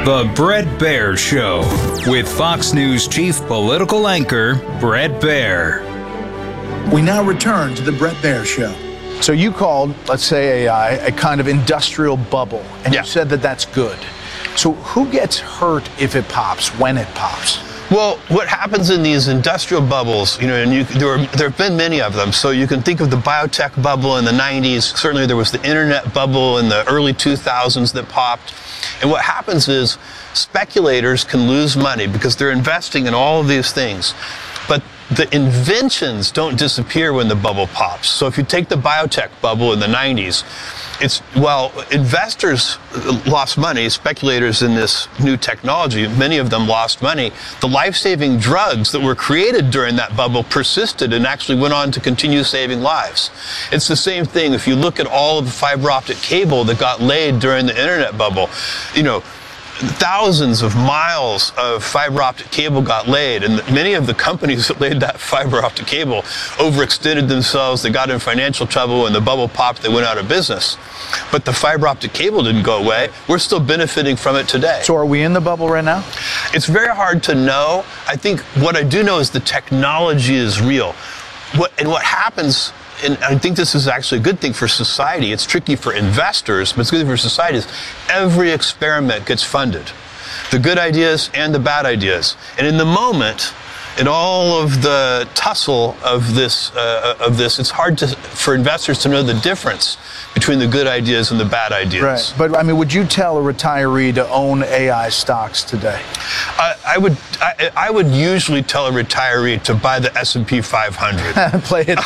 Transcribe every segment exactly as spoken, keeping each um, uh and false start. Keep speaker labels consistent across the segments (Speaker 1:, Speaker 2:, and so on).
Speaker 1: The Bret Baier Show with Fox News chief political anchor Bret Baier.
Speaker 2: We now return to the Bret Baier Show. So you called, let's say, A I a kind of industrial bubble, and
Speaker 3: yeah.
Speaker 2: you said that that's good. So who gets hurt if it pops, when it pops?
Speaker 3: Well, what happens in these industrial bubbles, you know, and you, there, are, there have been many of them. So you can think of the biotech bubble in the nineties. Certainly there was the internet bubble in the early two thousands that popped. And what happens is speculators can lose money because they're investing in all of these things. But the inventions don't disappear when the bubble pops. So if you take the biotech bubble in the nineties, it's, well, investors lost money, speculators in this new technology, many of them lost money. The life-saving drugs that were created during that bubble persisted and actually went on to continue saving lives. It's the same thing if you look at all of the fiber optic cable that got laid during the internet bubble. You know, thousands of miles of fiber optic cable got laid, and many of the companies that laid that fiber optic cable overextended themselves. They got in financial trouble. When the bubble popped, they went out of business. But the fiber optic cable didn't go away. We're still benefiting from it today.
Speaker 2: So are we in the bubble right now?
Speaker 3: It's very hard to know. I think what I do know is the technology is real. What, and what happens, and I think this is actually a good thing for society. It's tricky for investors, but it's good for society. Is every experiment gets funded, the good ideas and the bad ideas. And in the moment, in all of the tussle of this, uh, of this, it's hard to, for investors to know the difference between the good ideas and the bad ideas.
Speaker 2: Right. But I mean, would you tell a retiree to own A I stocks today?
Speaker 3: Uh, I would. I, I would usually tell a retiree to buy the S and P five hundred.
Speaker 2: Play it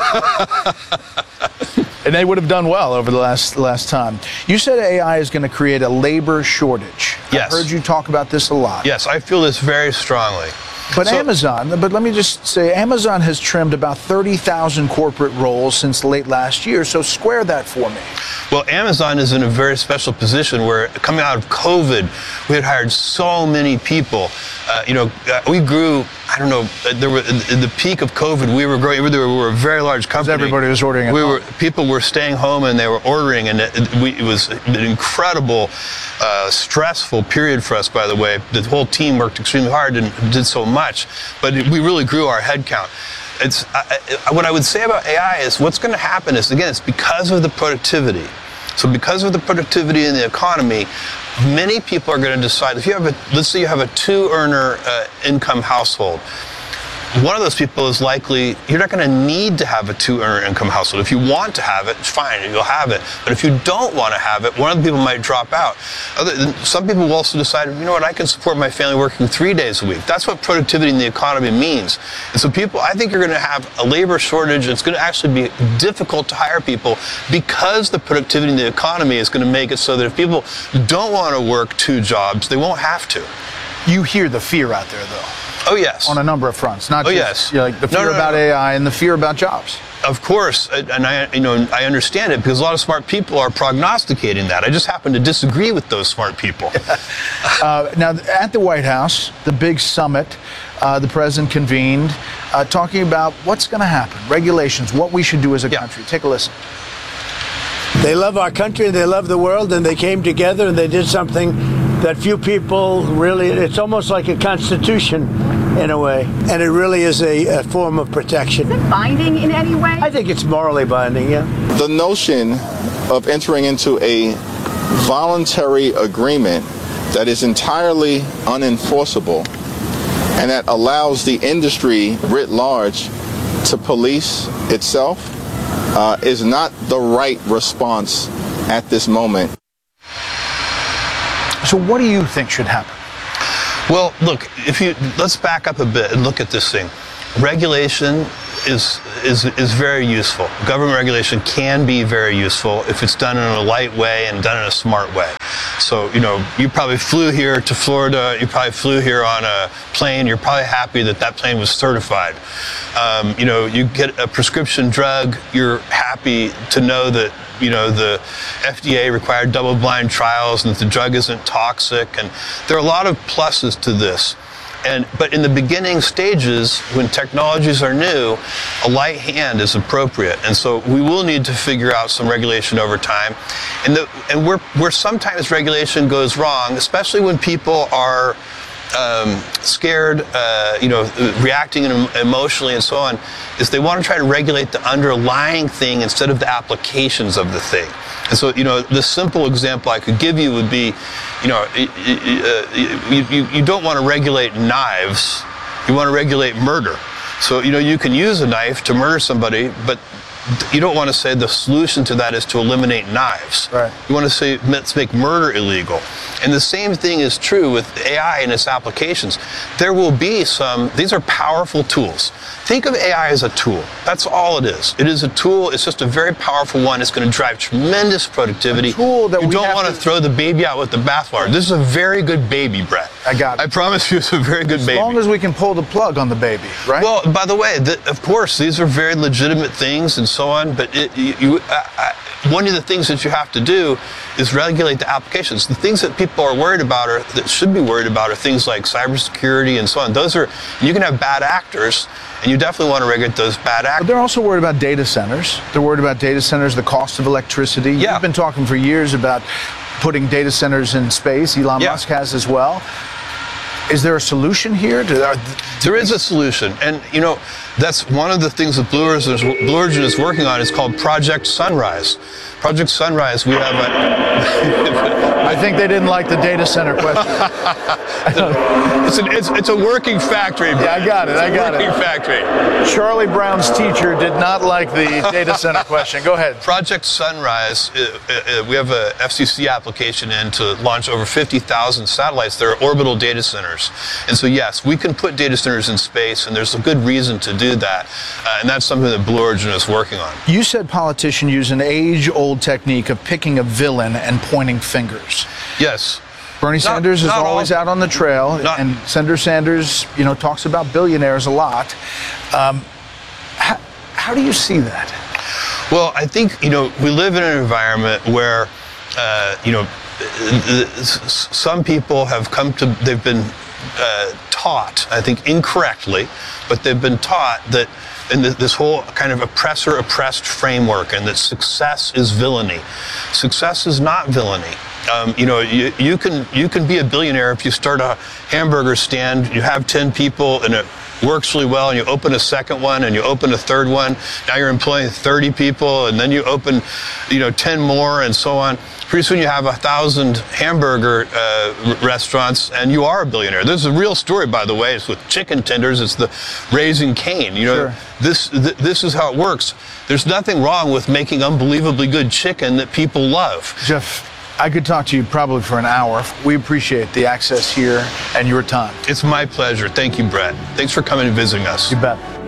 Speaker 2: safe. And they would have done well over the last last time. You said A I is going to create a labor shortage.
Speaker 3: Yes.
Speaker 2: I've heard you talk about this a lot.
Speaker 3: Yes, I feel this very strongly.
Speaker 2: But
Speaker 3: so,
Speaker 2: Amazon, but let me just say, Amazon has trimmed about thirty thousand corporate roles since late last year, so square that for me.
Speaker 3: Well, Amazon is in a very special position where, coming out of COVID, we had hired so many people. Uh, you know, uh, we grew, I don't know, there were, in the peak of COVID, we were growing, we were a very large company.
Speaker 2: Everybody was ordering at
Speaker 3: we
Speaker 2: home.
Speaker 3: were, People were staying home and they were ordering, and it, it, we, it was an incredible, uh, stressful period for us, by the way. The whole team worked extremely hard and did so much, but we really grew our headcount. It's, I, I, what I would say about A I is what's going to happen is, again, it's because of the productivity. So because of the productivity in the economy, many people are going to decide, if you have a, let's say you have a two-earner uh, income household, one of those people is likely, you're not going to need to have a two-earner income household. If you want to have it, fine, you'll have it. But if you don't want to have it, one of the people might drop out. Other, some people will also decide, you know what, I can support my family working three days a week. That's what productivity in the economy means. And so people, I think you're going to have a labor shortage. It's going to actually be difficult to hire people because the productivity in the economy is going to make it so that if people don't want to work two jobs, they won't have to.
Speaker 2: You hear the fear out there, though.
Speaker 3: Oh, yes.
Speaker 2: On a number of fronts, not
Speaker 3: oh,
Speaker 2: just
Speaker 3: yes.
Speaker 2: you know, like the fear
Speaker 3: no, no,
Speaker 2: about
Speaker 3: no.
Speaker 2: A I and the fear about jobs.
Speaker 3: Of course, and I, you know, I understand it because a lot of smart people are prognosticating that. I just happen to disagree with those smart people.
Speaker 2: uh, now, at the White House, the big summit, uh, the president convened, uh, talking about what's going to happen, regulations, what we should do as a
Speaker 3: yeah.
Speaker 2: country. Take a listen.
Speaker 4: They love our country, they love the world, and they came together and they did something that few people really, it's almost like a constitution in a way, and it really is a, a form of protection.
Speaker 5: Is it binding in any way?
Speaker 4: I think it's morally binding, yeah.
Speaker 6: The notion of entering into a voluntary agreement that is entirely unenforceable and that allows the industry writ large to police itself uh, is not the right response at this moment.
Speaker 2: So what do you think should happen?
Speaker 3: Well, look, if you let's back up a bit and look at this thing. Regulation is is is very useful. Government regulation can be very useful if it's done in a light way and done in a smart way. So, you know, you probably flew here to Florida, you probably flew here on a plane, you're probably happy that that plane was certified. Um, you know, you get a prescription drug, you're happy to know that, you know, the F D A required double-blind trials and that the drug isn't toxic. And there are a lot of pluses to this. And but in the beginning stages, when technologies are new, a light hand is appropriate. And so we will need to figure out some regulation over time. And the, and where where sometimes regulation goes wrong, especially when people are Um, scared, uh, you know, reacting emotionally and so on, is they want to try to regulate the underlying thing instead of the applications of the thing. And so, you know, the simple example I could give you would be, you know, you, you, you don't want to regulate knives, you want to regulate murder. So, you know, you can use a knife to murder somebody, but you don't want to say the solution to that is to eliminate knives.
Speaker 2: Right.
Speaker 3: You want to say, let's make murder illegal. And the same thing is true with A I and its applications. There will be some, these are powerful tools. Think of A I as a tool. That's all it is. It is a tool. It's just a very powerful one. It's going to drive tremendous productivity.
Speaker 2: A tool that
Speaker 3: you
Speaker 2: we
Speaker 3: don't
Speaker 2: have
Speaker 3: want to
Speaker 2: to
Speaker 3: throw the baby out with the bathwater. This is a very good baby, Brett.
Speaker 2: I got it.
Speaker 3: I promise you it's a very good
Speaker 2: as
Speaker 3: baby.
Speaker 2: As long as we can pull the plug on the baby, right?
Speaker 3: Well, by the way, the, of course, these are very legitimate things and so on, but it, you, you, I, I, one of the things that you have to do is regulate the applications. The things that people are worried about, or that should be worried about, are things like cybersecurity and so on. Those are, you can have bad actors, and you definitely want to regulate those bad actors.
Speaker 2: But they're also worried about data centers. They're worried about data centers, the cost of electricity.
Speaker 3: Yeah.
Speaker 2: You've been talking for years about putting data centers in space. Elon
Speaker 3: Yeah.
Speaker 2: Musk has as well. Is there a solution here? To, are,
Speaker 3: There is a solution, and you know that's one of the things that Blue Origin is, Blue Origin is working on. It's called Project Sunrise. Project Sunrise. We have a.
Speaker 2: I think they didn't like the data center question.
Speaker 3: it's, an, it's, it's a working factory.
Speaker 2: Yeah, I got it.
Speaker 3: It's
Speaker 2: I got
Speaker 3: a working
Speaker 2: it.
Speaker 3: factory.
Speaker 2: Charlie Brown's teacher did not like the data center question. Go ahead.
Speaker 3: Project Sunrise. Uh, uh, we have a F C C application in to launch over fifty thousand satellites. They're orbital data centers, and so yes, we can put data centers in space, and there's a good reason to do that, uh, and that's something that Blue Origin is working on.
Speaker 2: You said politicians use an age-old technique of picking a villain and pointing fingers.
Speaker 3: Yes.
Speaker 2: Bernie
Speaker 3: Not-
Speaker 2: Sanders is
Speaker 3: not
Speaker 2: always
Speaker 3: all-
Speaker 2: out on the trail,
Speaker 3: Not-
Speaker 2: and Senator Sanders, you know, talks about billionaires a lot. Um, how, how do you see that?
Speaker 3: Well, I think, you know, we live in an environment where, uh, you know, s- some people have come to, they've been uh, taught, I think incorrectly, but they've been taught that in this whole kind of oppressor-oppressed framework, and that success is villainy. Success is not villainy. Um, you know, you, you can you can be a billionaire if you start a hamburger stand, you have ten people, and it works really well, and you open a second one, and you open a third one. Now you're employing thirty people, and then you open, you know, ten more, and so on. Pretty soon you have a thousand hamburger uh, restaurants, and you are a billionaire. This is a real story, by the way. It's with chicken tenders. It's the Raising Cane. You know,
Speaker 2: Sure.
Speaker 3: this th- this is how it works. There's nothing wrong with making unbelievably good chicken that people love.
Speaker 2: Jeff, I could talk to you probably for an hour. We appreciate the access here and your time.
Speaker 3: It's my pleasure. Thank you, Brett. Thanks for coming and visiting us.
Speaker 2: You bet.